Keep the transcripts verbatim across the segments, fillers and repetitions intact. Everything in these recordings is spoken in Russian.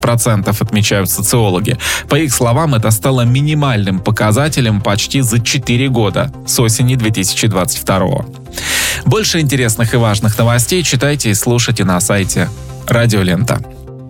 процентов, отмечают социологи. По их словам, это стало минимальным показателем почти за четыре года, с осени две тысячи двадцать второго. Больше интересных и важных новостей читайте и слушайте на сайте Радио Лента.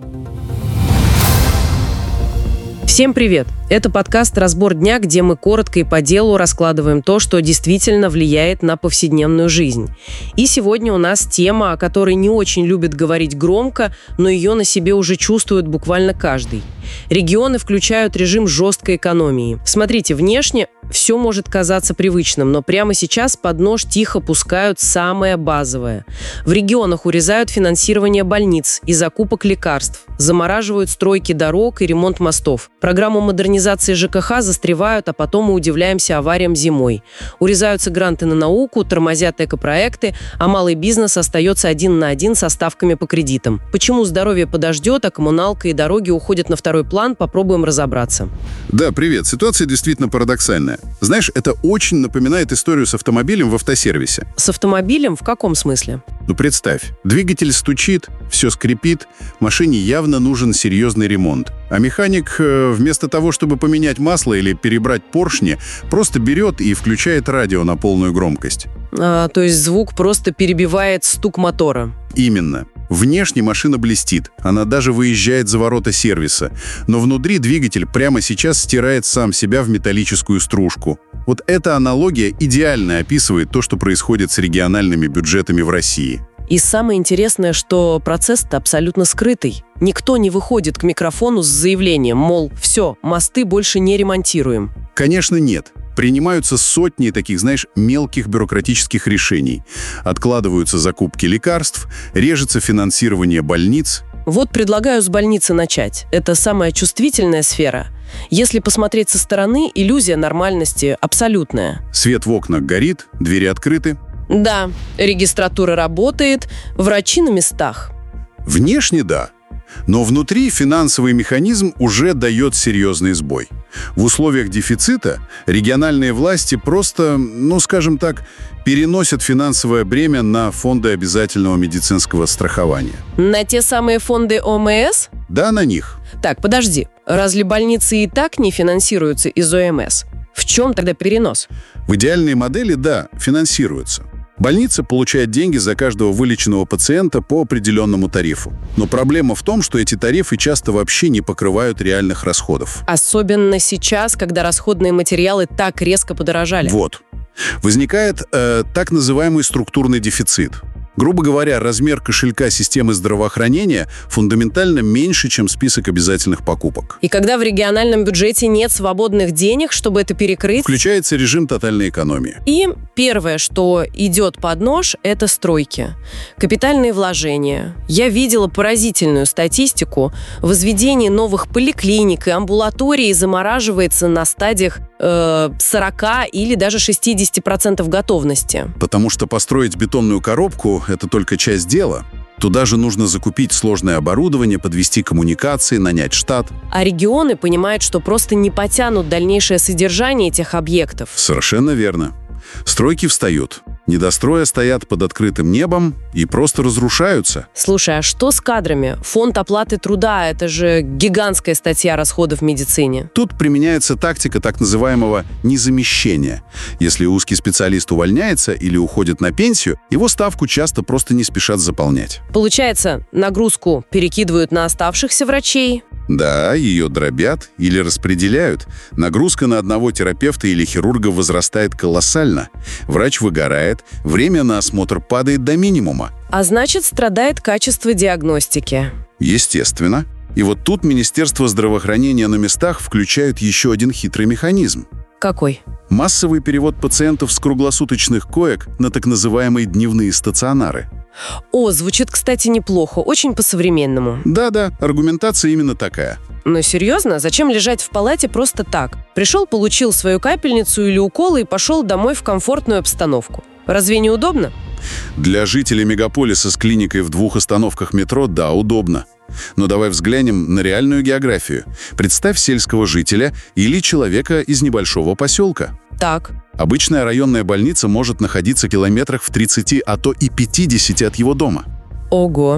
Всем привет! Это подкаст «Разбор дня», где мы коротко и по делу раскладываем то, что действительно влияет на повседневную жизнь. И сегодня у нас тема, о которой не очень любят говорить громко, но ее на себе уже чувствует буквально каждый. Регионы включают режим жесткой экономии. Смотрите, внешне все может казаться привычным, но прямо сейчас под нож тихо пускают самое базовое. В регионах урезают финансирование больниц и закупок лекарств, замораживают стройки дорог и ремонт мостов. Программу модернизации ЖКХ застревают, а потом мы удивляемся авариям зимой. Урезаются гранты на науку, тормозят экопроекты, а малый бизнес остается один на один со ставками по кредитам. Почему здоровье подождет, а коммуналка и дороги уходят на второй план, попробуем разобраться. Да, привет. Ситуация действительно парадоксальная. Знаешь, это очень напоминает историю с автомобилем в автосервисе. С автомобилем в каком смысле? Ну, представь, двигатель стучит, все скрипит, машине явно нужен серьезный ремонт. А механик э, вместо того, чтобы поменять масло или перебрать поршни, просто берет и включает радио на полную громкость. А, то есть звук просто перебивает стук мотора. Именно. Внешне машина блестит, она даже выезжает за ворота сервиса, но внутри двигатель прямо сейчас стирает сам себя в металлическую стружку. Вот эта аналогия идеально описывает то, что происходит с региональными бюджетами в России. И самое интересное, что процесс-то абсолютно скрытый. Никто не выходит к микрофону с заявлением, мол, все, мосты больше не ремонтируем. Конечно, нет. Принимаются сотни таких, знаешь, мелких бюрократических решений. Откладываются закупки лекарств, режется финансирование больниц. Вот предлагаю с больницы начать. Это самая чувствительная сфера. Если посмотреть со стороны, иллюзия нормальности абсолютная. Свет в окнах горит, двери открыты. Да, регистратура работает, врачи на местах. Внешне да, но внутри финансовый механизм уже дает серьезный сбой. В условиях дефицита региональные власти просто, ну скажем так, переносят финансовое бремя на фонды обязательного медицинского страхования. На те самые фонды О М С? Да, на них. Так, подожди, разве больницы и так не финансируются из О М С? В чем тогда перенос? В идеальной модели, да, финансируются. Больница получает деньги за каждого вылеченного пациента по определенному тарифу. Но проблема в том, что эти тарифы часто вообще не покрывают реальных расходов. Особенно сейчас, когда расходные материалы так резко подорожали. Вот. Возникает э, так называемый структурный дефицит. Грубо говоря, размер кошелька системы здравоохранения фундаментально меньше, чем список обязательных покупок. И когда в региональном бюджете нет свободных денег, чтобы это перекрыть... Включается режим тотальной экономии. И первое, что идет под нож, это стройки. Капитальные вложения. Я видела поразительную статистику. Возведение новых поликлиник и амбулаторий замораживается на стадиях э, сорок или даже шестьдесят процентов готовности. Потому что построить бетонную коробку — это только часть дела. Туда же нужно закупить сложное оборудование, подвести коммуникации, нанять штат. А регионы понимают, что просто не потянут дальнейшее содержание этих объектов. Совершенно верно. Стройки встают. Недостроя стоят под открытым небом и просто разрушаются. Слушай, а что с кадрами? Фонд оплаты труда – это же гигантская статья расходов в медицине. Тут применяется тактика так называемого незамещения. Если узкий специалист увольняется или уходит на пенсию, его ставку часто просто не спешат заполнять. Получается, нагрузку перекидывают на оставшихся врачей. Да, ее дробят или распределяют. Нагрузка на одного терапевта или хирурга возрастает колоссально. Врач выгорает, время на осмотр падает до минимума. А значит, страдает качество диагностики. Естественно. И вот тут Министерство здравоохранения на местах включают еще один хитрый механизм. Какой? Массовый перевод пациентов с круглосуточных коек на так называемые дневные стационары. О, звучит, кстати, неплохо, очень по-современному. Да-да, аргументация именно такая. Но серьезно, зачем лежать в палате просто так? Пришел, получил свою капельницу или укол и пошел домой в комфортную обстановку. Разве не удобно? Для жителей мегаполиса с клиникой в двух остановках метро, да, удобно. Но давай взглянем на реальную географию. Представь сельского жителя или человека из небольшого поселка. Так. Обычная районная больница может находиться в километрах в тридцати, а то и пятидесяти от его дома. Ого.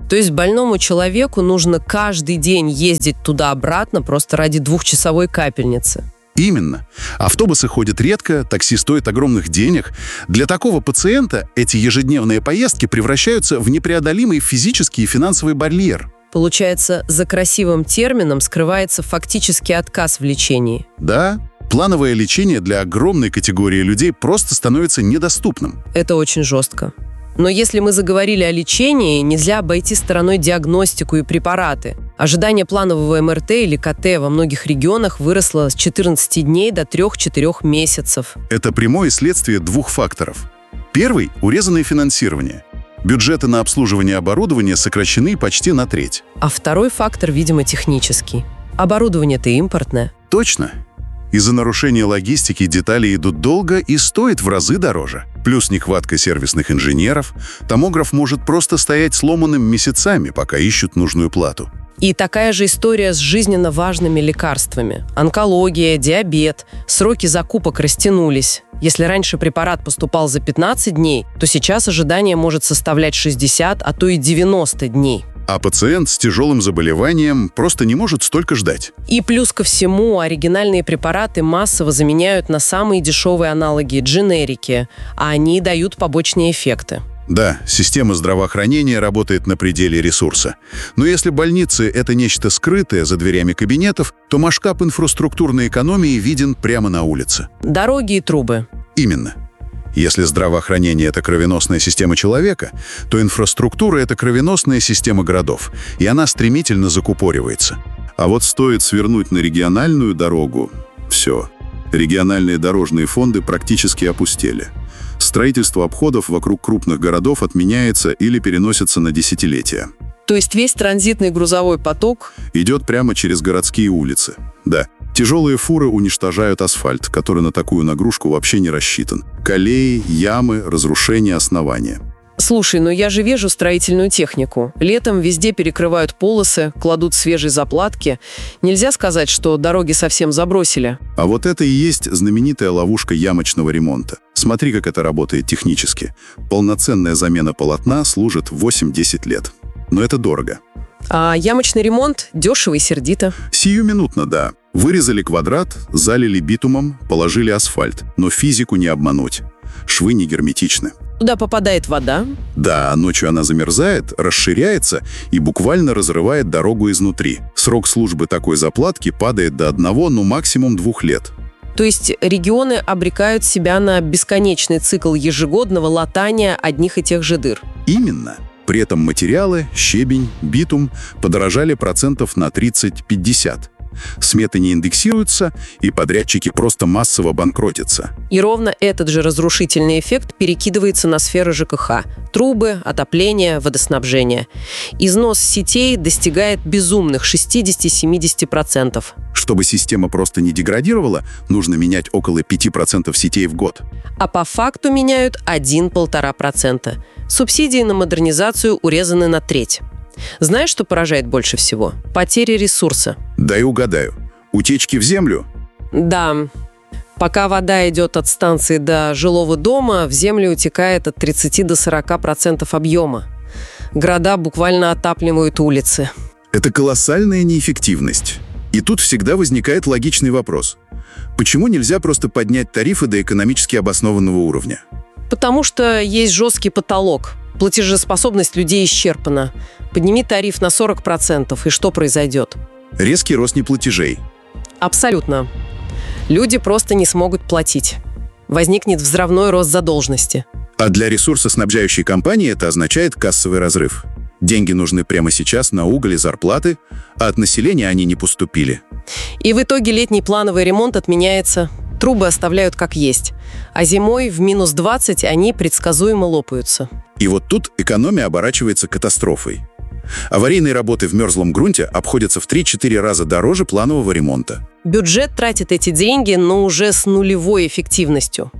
То есть больному человеку нужно каждый день ездить туда-обратно просто ради двухчасовой капельницы. Именно. Автобусы ходят редко, такси стоит огромных денег. Для такого пациента эти ежедневные поездки превращаются в непреодолимый физический и финансовый барьер. Получается, за красивым термином скрывается фактически отказ в лечении. Да, плановое лечение для огромной категории людей просто становится недоступным. Это очень жестко. Но если мы заговорили о лечении, нельзя обойти стороной диагностику и препараты. Ожидание планового эм эр тэ или ка тэ во многих регионах выросло с четырнадцати дней до трёх-четырёх месяцев. Это прямое следствие двух факторов. Первый – урезанное финансирование. Бюджеты на обслуживание оборудования сокращены почти на треть. А второй фактор, видимо, технический. Оборудование-то импортное. Точно. Из-за нарушения логистики детали идут долго и стоят в разы дороже. Плюс нехватка сервисных инженеров. Томограф может просто стоять сломанным месяцами, пока ищут нужную плату. И такая же история с жизненно важными лекарствами. Онкология, диабет. Сроки закупок растянулись. Если раньше препарат поступал за пятнадцать дней, то сейчас ожидание может составлять шестьдесят, а то и девяносто дней. А пациент с тяжелым заболеванием просто не может столько ждать. И плюс ко всему, оригинальные препараты массово заменяют на самые дешевые аналоги дженерики, а они дают побочные эффекты. Да, система здравоохранения работает на пределе ресурса. Но если больницы – это нечто скрытое за дверями кабинетов, то масштаб инфраструктурной экономии виден прямо на улице. Дороги и трубы. Именно. Если здравоохранение – это кровеносная система человека, то инфраструктура – это кровеносная система городов, и она стремительно закупоривается. А вот стоит свернуть на региональную дорогу – все. Региональные дорожные фонды практически опустели. Строительство обходов вокруг крупных городов отменяется или переносится на десятилетия. То есть весь транзитный грузовой поток идет прямо через городские улицы. Да. Тяжелые фуры уничтожают асфальт, который на такую нагрузку вообще не рассчитан. Колеи, ямы, разрушение основания. Слушай, ну я же вижу строительную технику. Летом везде перекрывают полосы, кладут свежие заплатки. Нельзя сказать, что дороги совсем забросили. А вот это и есть знаменитая ловушка ямочного ремонта. Смотри, как это работает технически. Полноценная замена полотна служит восемь-десять лет. Но это дорого. А ямочный ремонт дешево и сердито. Сиюминутно, да. Вырезали квадрат, залили битумом, положили асфальт. Но физику не обмануть. Швы не герметичны. Туда попадает вода. Да, ночью она замерзает, расширяется и буквально разрывает дорогу изнутри. Срок службы такой заплатки падает до одного, ну максимум двух лет. То есть регионы обрекают себя на бесконечный цикл ежегодного латания одних и тех же дыр. Именно. При этом материалы, щебень, битум подорожали процентов на тридцать-пятьдесят. Сметы не индексируются, и подрядчики просто массово банкротятся. И ровно этот же разрушительный эффект перекидывается на сферы жэ ка ха. Трубы, отопление, водоснабжение. Износ сетей достигает безумных шестьдесят-семьдесят процентов. Чтобы система просто не деградировала, нужно менять около пяти процентов сетей в год. А по факту меняют один-полтора процента. Субсидии на модернизацию урезаны на треть. Знаешь, что поражает больше всего? Потери ресурса. Дай угадаю. Утечки в землю? Да. Пока вода идет от станции до жилого дома, в землю утекает от тридцати до сорока процентов объема. Города буквально отапливают улицы. Это колоссальная неэффективность. И тут всегда возникает логичный вопрос. Почему нельзя просто поднять тарифы до экономически обоснованного уровня? Потому что есть жесткий потолок. Платежеспособность людей исчерпана. Подними тариф на сорок процентов, и что произойдет? Резкий рост неплатежей. Абсолютно. Люди просто не смогут платить. Возникнет взрывной рост задолженности. А для ресурсоснабжающей компании это означает кассовый разрыв. Деньги нужны прямо сейчас на уголь и зарплаты, а от населения они не поступили. И в итоге летний плановый ремонт отменяется. Трубы оставляют как есть. А зимой в минус двадцать они предсказуемо лопаются. И вот тут экономия оборачивается катастрофой. Аварийные работы в мерзлом грунте обходятся в три-четыре раза дороже планового ремонта. Бюджет тратит эти деньги, но уже с нулевой эффективностью.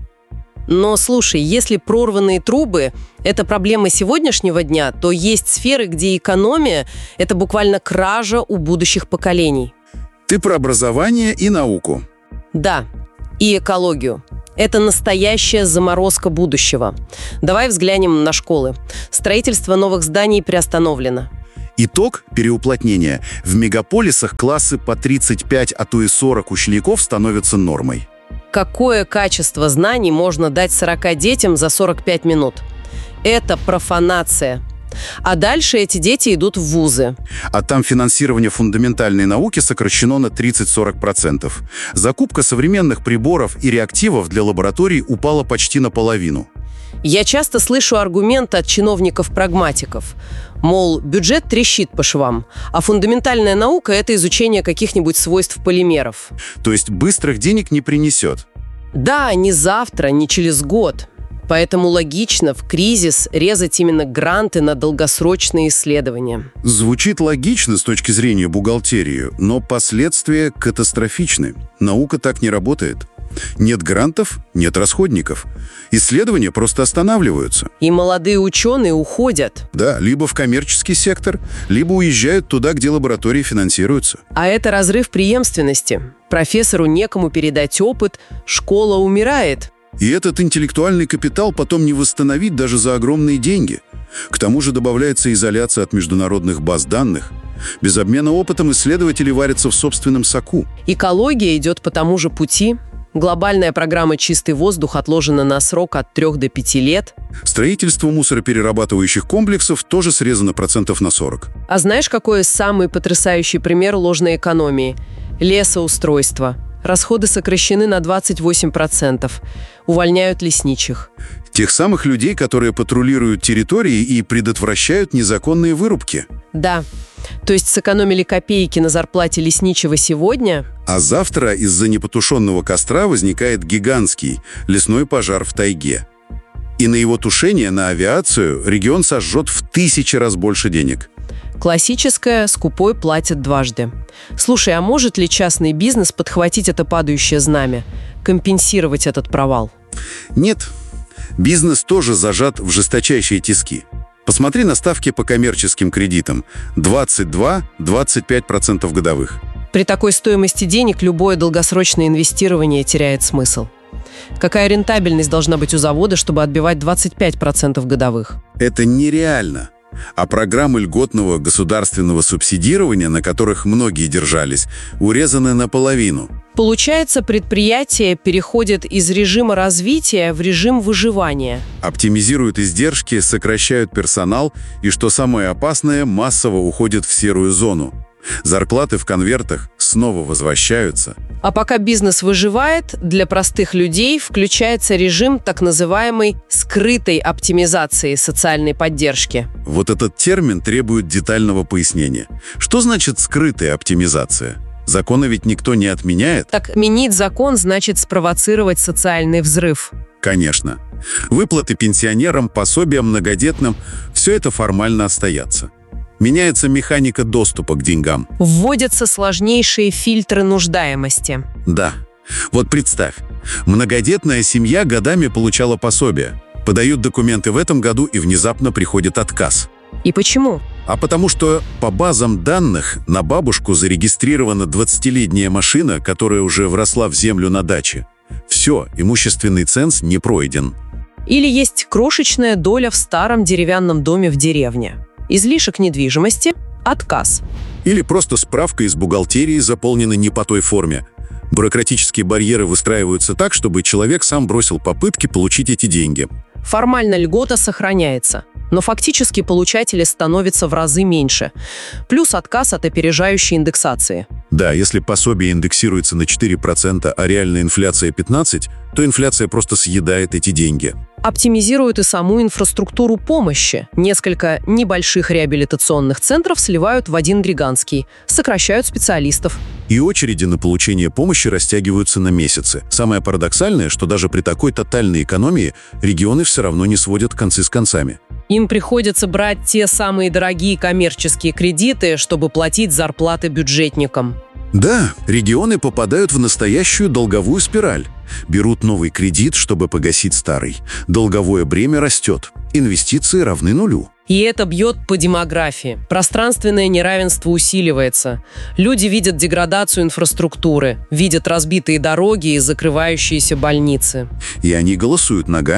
Но слушай, если прорванные трубы – это проблема сегодняшнего дня, то есть сферы, где экономия – это буквально кража у будущих поколений. Ты про образование и науку. Да, и экологию. Это настоящая заморозка будущего. Давай взглянем на школы. Строительство новых зданий приостановлено. Итог переуплотнения. В мегаполисах классы по тридцать пять, а то и сорок учеников становятся нормой. Какое качество знаний можно дать сорока детям за сорок пять минут? Это профанация. А дальше эти дети идут в вузы. А там финансирование фундаментальной науки сокращено на тридцать-сорок процентов. Закупка современных приборов и реактивов для лабораторий упала почти наполовину. Я часто слышу аргумент от чиновников-прагматиков. Мол, бюджет трещит по швам, а фундаментальная наука – это изучение каких-нибудь свойств полимеров. То есть быстрых денег не принесет. Да, не завтра, не через год. Поэтому логично в кризис резать именно гранты на долгосрочные исследования. Звучит логично с точки зрения бухгалтерии, но последствия катастрофичны. Наука так не работает. Нет грантов – нет расходников. Исследования просто останавливаются. И молодые ученые уходят. Да, либо в коммерческий сектор, либо уезжают туда, где лаборатории финансируются. А это разрыв преемственности. Профессору некому передать опыт, школа умирает. И этот интеллектуальный капитал потом не восстановить даже за огромные деньги. К тому же добавляется изоляция от международных баз данных. Без обмена опытом исследователи варятся в собственном соку. Экология идет по тому же пути. Глобальная программа «Чистый воздух» отложена на срок от трёх до пяти лет. Строительство мусороперерабатывающих комплексов тоже срезано процентов на сорок. А знаешь, какой самый потрясающий пример ложной экономии? Лесоустройство. Расходы сокращены на двадцать восемь процентов. Увольняют лесничих. Тех самых людей, которые патрулируют территории и предотвращают незаконные вырубки. Да. То есть сэкономили копейки на зарплате лесничего сегодня. А завтра из-за непотушенного костра возникает гигантский лесной пожар в тайге. И на его тушение, на авиацию, регион сожжет в тысячи раз больше денег. Классическое «скупой платит дважды». Слушай, а может ли частный бизнес подхватить это падающее знамя, компенсировать этот провал? Нет. Бизнес тоже зажат в жесточайшие тиски. Посмотри на ставки по коммерческим кредитам. двадцать два - двадцать пять процентов годовых. При такой стоимости денег любое долгосрочное инвестирование теряет смысл. Какая рентабельность должна быть у завода, чтобы отбивать двадцать пять процентов годовых? Это нереально. А программы льготного государственного субсидирования, на которых многие держались, урезаны наполовину. Получается, предприятие переходит из режима развития в режим выживания. Оптимизируют издержки, сокращают персонал и, что самое опасное, массово уходят в серую зону. Зарплаты в конвертах снова возвращаются. А пока бизнес выживает, для простых людей включается режим так называемой скрытой оптимизации социальной поддержки. Вот этот термин требует детального пояснения. Что значит скрытая оптимизация? Законы ведь никто не отменяет. Так отменить закон значит спровоцировать социальный взрыв. Конечно. Выплаты пенсионерам, пособиям многодетным – все это формально остается. Меняется механика доступа к деньгам. Вводятся сложнейшие фильтры нуждаемости. Да. Вот представь, многодетная семья годами получала пособие. Подают документы в этом году, и внезапно приходит отказ. И почему? А потому что по базам данных на бабушку зарегистрирована двадцатилетняя машина, которая уже вросла в землю на даче. Все, имущественный ценз не пройден. Или есть крошечная доля в старом деревянном доме в деревне. Излишек недвижимости – отказ. Или просто справка из бухгалтерии заполнена не по той форме. Бюрократические барьеры выстраиваются так, чтобы человек сам бросил попытки получить эти деньги. Формально льгота сохраняется, но фактически получателей становится в разы меньше. Плюс отказ от опережающей индексации. Да, если пособие индексируется на четыре процента, а реальная инфляция пятнадцать процентов, то инфляция просто съедает эти деньги. Оптимизируют и саму инфраструктуру помощи. Несколько небольших реабилитационных центров сливают в один гигантский, сокращают специалистов. И очереди на получение помощи растягиваются на месяцы. Самое парадоксальное, что даже при такой тотальной экономии регионы все равно не сводят концы с концами. Им приходится брать те самые дорогие коммерческие кредиты, чтобы платить зарплаты бюджетникам. Да, регионы попадают в настоящую долговую спираль. Берут новый кредит, чтобы погасить старый. Долговое бремя растет. Инвестиции равны нулю. И это бьет по демографии. Пространственное неравенство усиливается. Люди видят деградацию инфраструктуры, видят разбитые дороги и закрывающиеся больницы. И они голосуют ногами.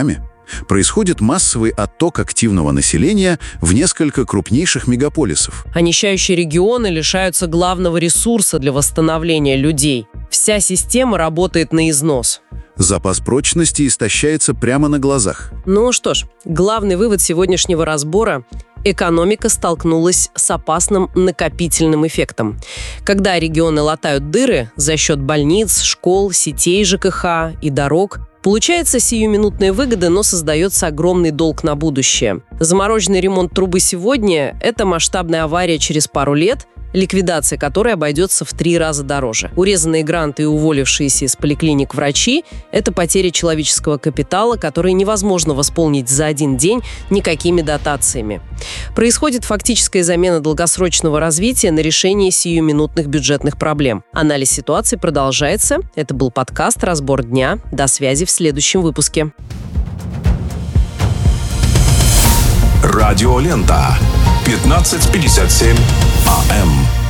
Происходит массовый отток активного населения в несколько крупнейших мегаполисов. А нищающие регионы лишаются главного ресурса для восстановления людей. Вся система работает на износ. Запас прочности истощается прямо на глазах. Ну что ж, главный вывод сегодняшнего разбора – экономика столкнулась с опасным накопительным эффектом. Когда регионы латают дыры за счет больниц, школ, сетей ЖКХ и дорог, получается сиюминутные выгоды, но создается огромный долг на будущее. Замороженный ремонт трубы сегодня – это масштабная авария через пару лет, ликвидация которой обойдется в три раза дороже. Урезанные гранты и уволившиеся из поликлиник врачи – это потеря человеческого капитала, который невозможно восполнить за один день никакими дотациями. Происходит фактическая замена долгосрочного развития на решение сиюминутных бюджетных проблем. Анализ ситуации продолжается. Это был подкаст «Разбор дня». До связи в следующем выпуске. Радиолента. пятнадцать пятьдесят семь АМ.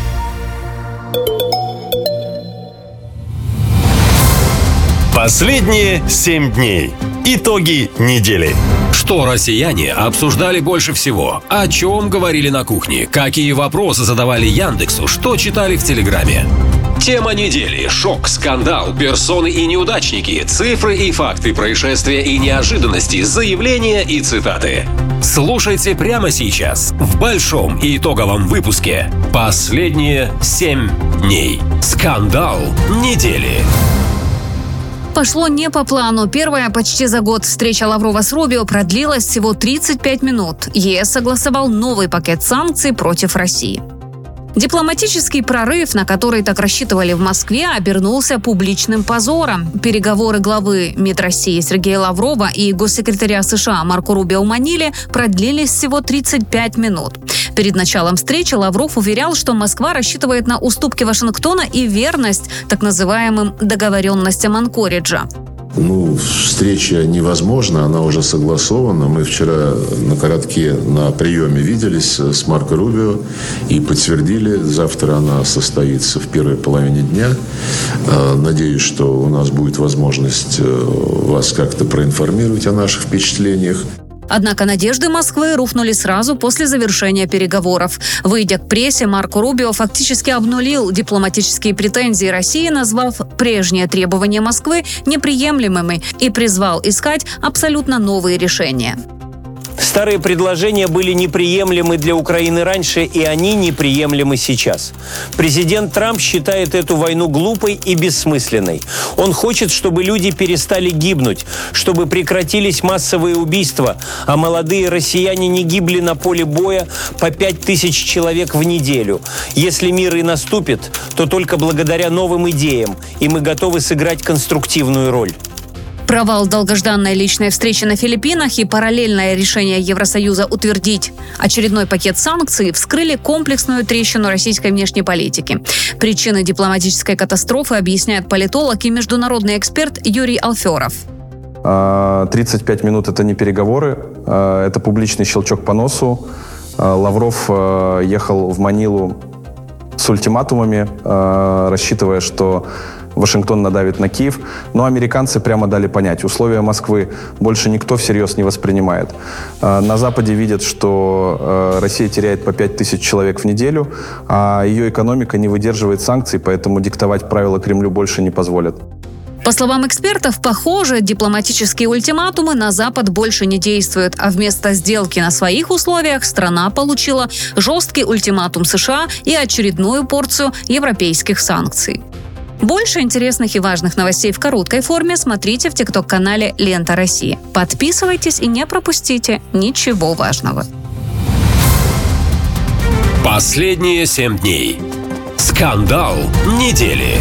Последние семь дней. Итоги недели. Что россияне обсуждали больше всего? О чем говорили на кухне? Какие вопросы задавали Яндексу? Что читали в Телеграме? Тема недели. Шок, скандал, персоны и неудачники, цифры и факты, происшествия и неожиданности, заявления и цитаты. Слушайте прямо сейчас в большом и итоговом выпуске «Последние семь дней». Скандал недели. Пошло не по плану. Первая почти за год встреча Лаврова с Рубио продлилась всего тридцать пять минут. ЕС согласовал новый пакет санкций против России. Дипломатический прорыв, на который так рассчитывали в Москве, обернулся публичным позором. Переговоры главы МИД России Сергея Лаврова и госсекретаря США Марко Рубио в Маниле продлились всего тридцать пять минут. Перед началом встречи Лавров уверял, что Москва рассчитывает на уступки Вашингтона и верность так называемым договоренностям Анкориджа. Ну, встреча невозможна, она уже согласована. Мы вчера на коротке на приеме виделись с Марко Рубио и подтвердили. Завтра она состоится в первой половине дня. Надеюсь, что у нас будет возможность вас как-то проинформировать о наших впечатлениях. Однако надежды Москвы рухнули сразу после завершения переговоров. Выйдя к прессе, Марко Рубио фактически обнулил дипломатические претензии России, назвав прежние требования Москвы неприемлемыми и призвал искать абсолютно новые решения. Старые предложения были неприемлемы для Украины раньше, и они неприемлемы сейчас. Президент Трамп считает эту войну глупой и бессмысленной. Он хочет, чтобы люди перестали гибнуть, чтобы прекратились массовые убийства, а молодые россияне не гибли на поле боя по пять тысяч человек в неделю. Если мир и наступит, то только благодаря новым идеям, и мы готовы сыграть конструктивную роль. Провал долгожданной личной встречи на Филиппинах и параллельное решение Евросоюза утвердить очередной пакет санкций вскрыли комплексную трещину российской внешней политики. Причины дипломатической катастрофы объясняет политолог и международный эксперт Юрий Алферов. тридцать пять минут – это не переговоры, это публичный щелчок по носу. Лавров ехал в Манилу с ультиматумами, рассчитывая, что Вашингтон надавит на Киев, но американцы прямо дали понять, условия Москвы больше никто всерьез не воспринимает. На Западе видят, что Россия теряет по пять тысяч человек в неделю, а ее экономика не выдерживает санкций, поэтому диктовать правила Кремлю больше не позволят. По словам экспертов, похоже, дипломатические ультиматумы на Запад больше не действуют, а вместо сделки на своих условиях страна получила жесткий ультиматум США и очередную порцию европейских санкций. Больше интересных и важных новостей в короткой форме смотрите в тикток-канале «Лента России». Подписывайтесь и не пропустите ничего важного. Последние семь дней. Скандал недели.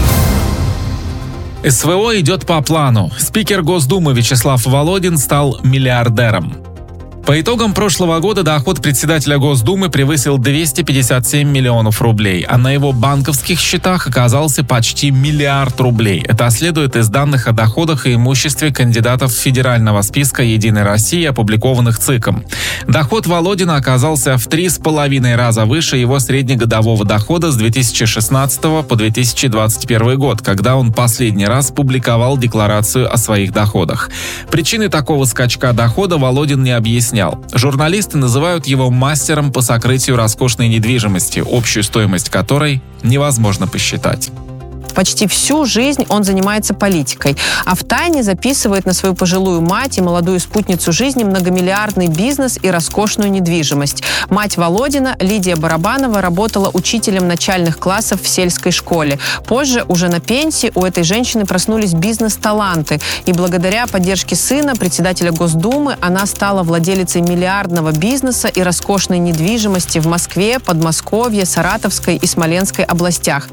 СВО идет по плану. Спикер Госдумы Вячеслав Володин стал миллиардером. По итогам прошлого года доход председателя Госдумы превысил двести пятьдесят семь миллионов рублей, а на его банковских счетах оказался почти миллиард рублей. Это следует из данных о доходах и имуществе кандидатов федерального списка «Единой России», опубликованных ЦИКом. Доход Володина оказался в три с половиной раза выше его среднегодового дохода с две тысячи шестнадцатого по две тысячи двадцать первый год, когда он последний раз публиковал декларацию о своих доходах. Причины такого скачка дохода Володин не объяснял. Журналисты называют его мастером по сокрытию роскошной недвижимости, общую стоимость которой невозможно посчитать. Почти всю жизнь он занимается политикой, а втайне записывает на свою пожилую мать и молодую спутницу жизни многомиллиардный бизнес и роскошную недвижимость. Мать Володина, Лидия Барабанова, работала учителем начальных классов в сельской школе. Позже, уже на пенсии, у этой женщины проснулись бизнес-таланты, и благодаря поддержке сына, председателя Госдумы, она стала владелицей миллиардного бизнеса и роскошной недвижимости в Москве, Подмосковье, Саратовской и Смоленской областях.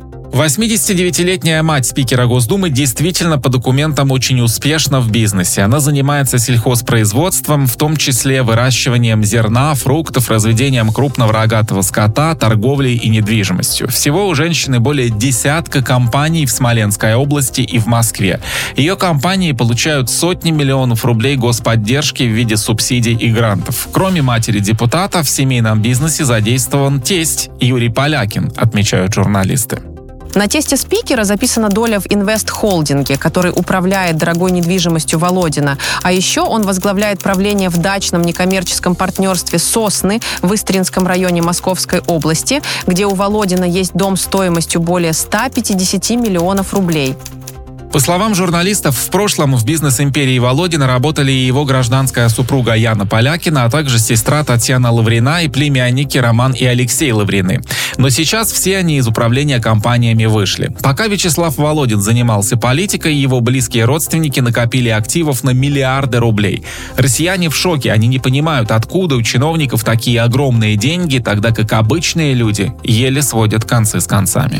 восьмидесятидевятилетняя мать спикера Госдумы действительно по документам очень успешна в бизнесе. Она занимается сельхозпроизводством, в том числе выращиванием зерна, фруктов, разведением крупного рогатого скота, торговлей и недвижимостью. Всего у женщины более десятка компаний в Смоленской области и в Москве. Ее компании получают сотни миллионов рублей господдержки в виде субсидий и грантов. Кроме матери депутата, в семейном бизнесе задействован тесть Юрий Полякин, отмечают журналисты. На тесте спикера записана доля в инвест-холдинге, который управляет дорогой недвижимостью Володина. А еще он возглавляет правление в дачном некоммерческом партнерстве «Сосны» в Истринском районе Московской области, где у Володина есть дом стоимостью более ста пятидесяти миллионов рублей. По словам журналистов, в прошлом в бизнес-империи Володина работали и его гражданская супруга Яна Полякина, а также сестра Татьяна Лаврина и племянники Роман и Алексей Лаврины. Но сейчас все они из управления компаниями вышли. Пока Вячеслав Володин занимался политикой, его близкие родственники накопили активов на миллиарды рублей. Россияне в шоке, они не понимают, откуда у чиновников такие огромные деньги, тогда как обычные люди еле сводят концы с концами.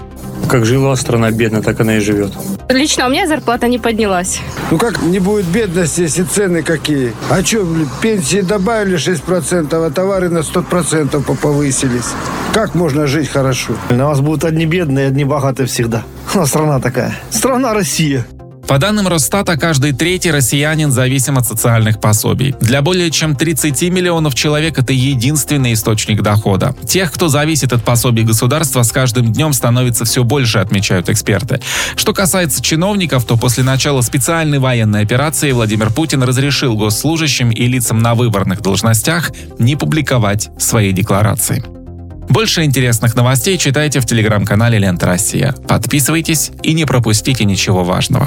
Как жила страна бедная, так она и живет. Лично у меня зарплата не поднялась. Ну как не будет бедности, если цены какие? А что, пенсии добавили шесть процентов, а товары на сто процентов повысились? Как можно жить хорошо? На вас будут одни бедные, одни богатые всегда. У нас страна такая. Страна Россия. По данным Росстата, каждый третий россиянин зависим от социальных пособий. Для более чем тридцати миллионов человек это единственный источник дохода. Тех, кто зависит от пособий государства, с каждым днем становится все больше, отмечают эксперты. Что касается чиновников, то после начала специальной военной операции Владимир Путин разрешил госслужащим и лицам на выборных должностях не публиковать свои декларации. Больше интересных новостей читайте в телеграм-канале «Лента Россия». Подписывайтесь и не пропустите ничего важного.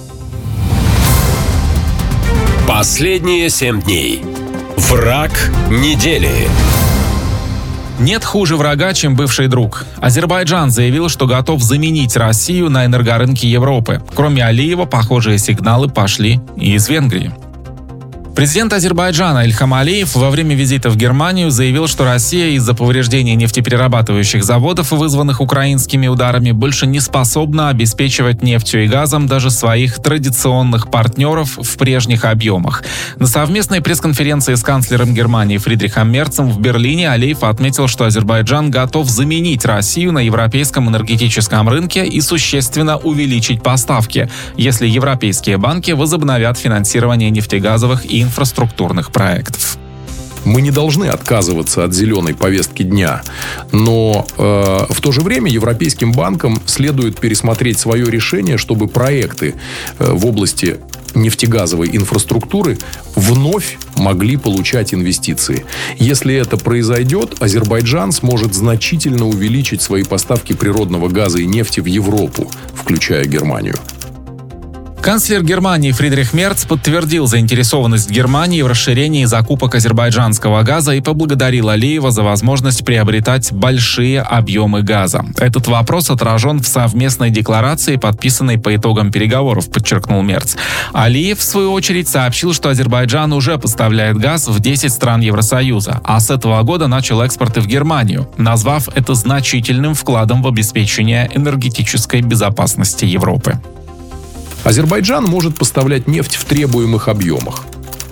Последние семь дней. Враг недели. Нет хуже врага, чем бывший друг. Азербайджан заявил, что готов заменить Россию на энергорынке Европы. Кроме Алиева, похожие сигналы пошли и из Венгрии. Президент Азербайджана Ильхам Алиев во время визита в Германию заявил, что Россия из-за повреждений нефтеперерабатывающих заводов, вызванных украинскими ударами, больше не способна обеспечивать нефтью и газом даже своих традиционных партнеров в прежних объемах. На совместной пресс-конференции с канцлером Германии Фридрихом Мерцем в Берлине Алиев отметил, что Азербайджан готов заменить Россию на европейском энергетическом рынке и существенно увеличить поставки, если европейские банки возобновят финансирование нефтегазовых и инфраструктурных проектов. Мы не должны отказываться от зеленой повестки дня, но э, в то же время европейским банкам следует пересмотреть свое решение, чтобы проекты э, в области нефтегазовой инфраструктуры вновь могли получать инвестиции. Если это произойдет, Азербайджан сможет значительно увеличить свои поставки природного газа и нефти в Европу, включая Германию. Канцлер Германии Фридрих Мерц подтвердил заинтересованность Германии в расширении закупок азербайджанского газа и поблагодарил Алиева за возможность приобретать большие объемы газа. Этот вопрос отражен в совместной декларации, подписанной по итогам переговоров, подчеркнул Мерц. Алиев, в свою очередь, сообщил, что Азербайджан уже поставляет газ в десять стран Евросоюза, а с этого года начал экспорты в Германию, назвав это значительным вкладом в обеспечение энергетической безопасности Европы. Азербайджан может поставлять нефть в требуемых объемах.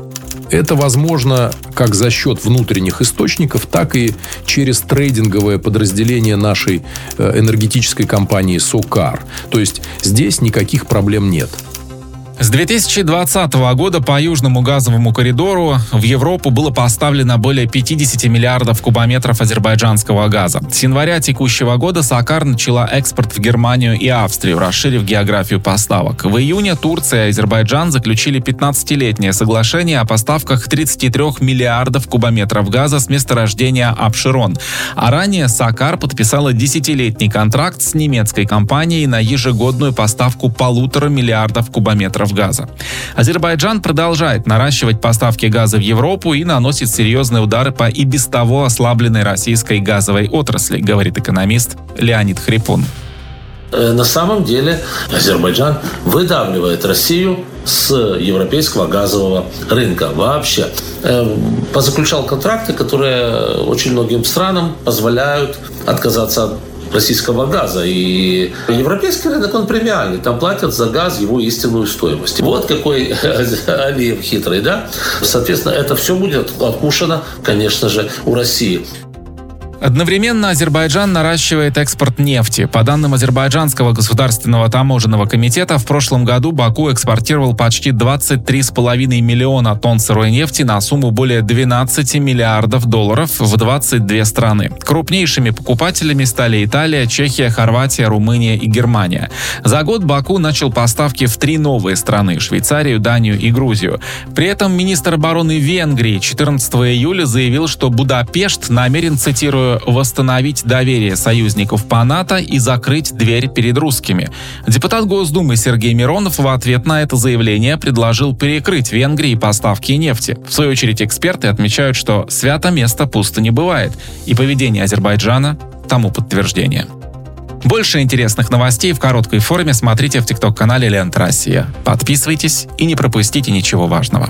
Это возможно как за счет внутренних источников, так и через трейдинговое подразделение нашей энергетической компании «Сокар». То есть здесь никаких проблем нет. С две тысячи двадцатого года по Южному газовому коридору в Европу было поставлено более пятьдесят миллиардов кубометров азербайджанского газа. С января текущего года «Сокар» начала экспорт в Германию и Австрию, расширив географию поставок. В июне Турция и Азербайджан заключили пятнадцатилетнее соглашение о поставках тридцати трёх миллиардов кубометров газа с месторождения Абшерон. А ранее «Сокар» подписала десятилетний контракт с немецкой компанией на ежегодную поставку полутора миллиардов кубометров газа. Азербайджан продолжает наращивать поставки газа в Европу и наносит серьезные удары по и без того ослабленной российской газовой отрасли, говорит экономист Леонид Хрипун. На самом деле Азербайджан выдавливает Россию с европейского газового рынка вообще. Позаключал контракты, которые очень многим странам позволяют отказаться от российского газа. И европейский рынок, он премиальный. Там платят за газ его истинную стоимость. Вот какой Алиев хитрый, да? Соответственно, это все будет откушено, конечно же, у России. Одновременно Азербайджан наращивает экспорт нефти. По данным Азербайджанского государственного таможенного комитета, в прошлом году Баку экспортировал почти двадцать три с половиной миллиона тонн сырой нефти на сумму более двенадцати миллиардов долларов в двадцать две страны. Крупнейшими покупателями стали Италия, Чехия, Хорватия, Румыния и Германия. За год Баку начал поставки в три новые страны – Швейцарию, Данию и Грузию. При этом министр обороны Венгрии четырнадцатого июля заявил, что Будапешт намерен, цитирую, восстановить доверие союзников по НАТО и закрыть дверь перед русскими. Депутат Госдумы Сергей Миронов в ответ на это заявление предложил перекрыть Венгрии поставки нефти. В свою очередь эксперты отмечают, что свято место пусто не бывает, и поведение Азербайджана тому подтверждение. Больше интересных новостей в короткой форме смотрите в тикток-канале «Лента Россия». Подписывайтесь и не пропустите ничего важного.